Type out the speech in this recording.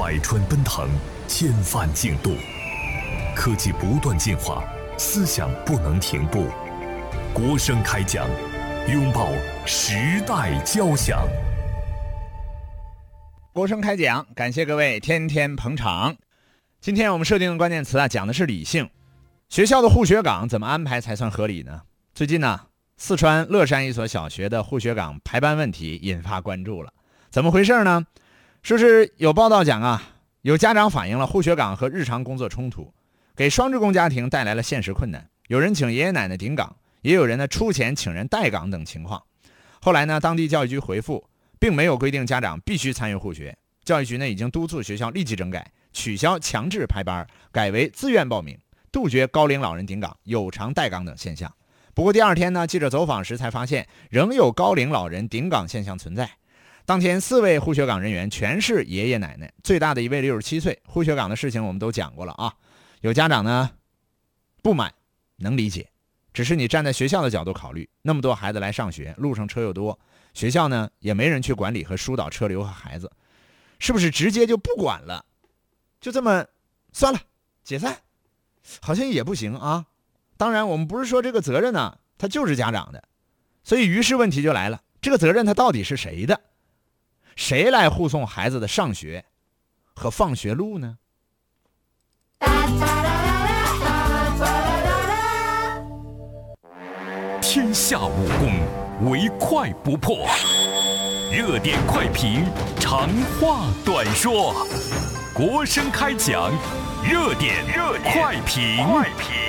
百川奔腾，千帆竞渡，科技不断进化，思想不能停步。国声开讲，拥抱时代交响。 国声开讲，感谢各位天天捧场。今天我们设定的关键词讲的是理性。学校的护学岗怎么安排才算合理呢？最近呢，四川乐山一所小学的护学岗排班问题引发关注了。怎么回事呢？说是有报道讲有家长反映了护学岗和日常工作冲突，给双职工家庭带来了现实困难。有人请爷爷奶奶顶岗，也有人呢出钱请人代岗等情况。后来呢，当地教育局回复，并没有规定家长必须参与护学。教育局呢已经督促学校立即整改，取消强制排班，改为自愿报名，杜绝高龄老人顶岗、有偿代岗等现象。不过第二天呢，记者走访时才发现，仍有高龄老人顶岗现象存在。当天4位护学岗人员全是爷爷奶奶，最大的一位67岁。护学岗的事情我们都讲过了啊。有家长呢不满，能理解，只是你站在学校的角度考虑，那么多孩子来上学，路上车又多，学校呢也没人去管理和疏导车流和孩子，是不是直接就不管了，就这么算了解散？好像也不行啊。当然我们不是说这个责任呢它就是家长的，所以于是问题就来了，这个责任它到底是谁的？谁来护送孩子的上学和放学路呢？ 天下武功，唯快不破。热点快评，长话短说。国声开讲，热点快评。